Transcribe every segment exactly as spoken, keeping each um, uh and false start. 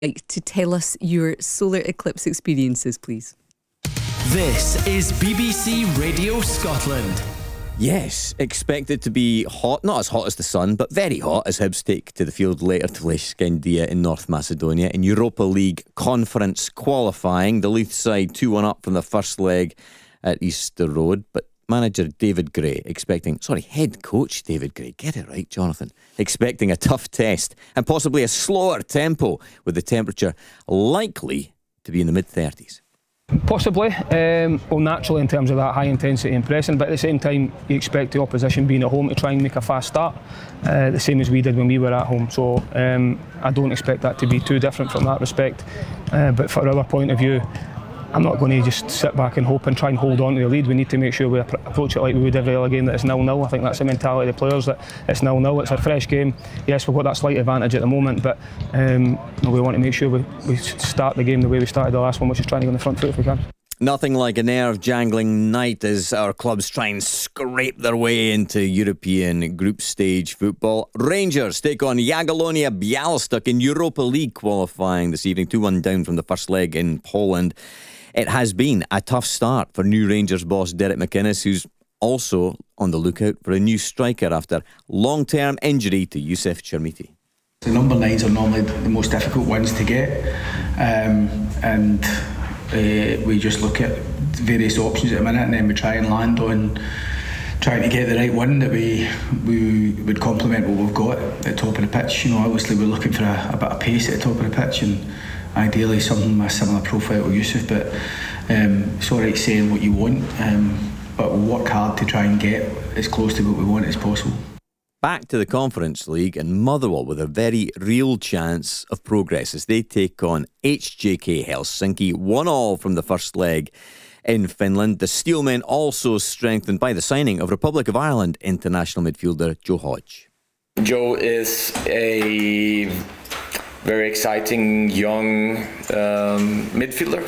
Like to tell us your solar eclipse experiences, please. This is B B C Radio Scotland. Yes, expected to be hot, not as hot as the sun, but very hot as Hibs take to the field later to play Scandia in North Macedonia in Europa League Conference qualifying. The Leith side two one up from the first leg at Easter Road, but manager David Gray expecting, sorry, head coach David Gray, get it right, Jonathan, expecting a tough test and possibly a slower tempo with the temperature likely to be in the mid-thirties. Possibly, um, well naturally in terms of that high intensity and pressing, but at the same time you expect the opposition being at home to try and make a fast start, uh, the same as we did when we were at home, so um, I don't expect that to be too different from that respect, uh, but from our point of view, I'm not going to just sit back and hope and try and hold on to the lead. We need to make sure we approach it like we would every other game, that it's nil nil. I think that's the mentality of the players, that it's nil nil, it's a fresh game. Yes, we've got that slight advantage at the moment, but um, we want to make sure we, we start the game the way we started the last one, which is trying to go on the front foot if we can. Nothing like a nerve-jangling night as our clubs try and scrape their way into European group stage football. Rangers take on Jagiellonia Białystok in Europa League qualifying this evening, two one down from the first leg in Poland. It has been a tough start for new Rangers boss Derek McInnes, who's also on the lookout for a new striker after long-term injury to Youssef Chermiti. The number nines are normally the most difficult ones to get, um, and uh, we just look at various options at the minute, and then we try and land on trying to get the right one that we we would complement what we've got at the top of the pitch. You know, obviously we're looking for a, a bit of pace at the top of the pitch, and ideally something with a similar profile to Youssef, but um, it's alright saying what you want, um, but we'll work hard to try and get as close to what we want as possible. Back to the Conference League, and Motherwell with a very real chance of progress as they take on H J K Helsinki, one all from the first leg in Finland. The Steelmen also strengthened by the signing of Republic of Ireland international midfielder Joe Hodge. Joe is a very exciting young um, midfielder.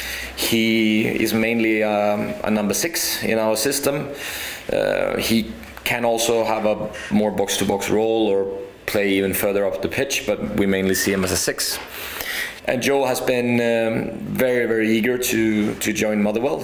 He is mainly um, a number six in our system. Uh, he can also have a more box-to-box role or play even further up the pitch, but we mainly see him as a six. And Joe has been um, very, very eager to, to join Motherwell.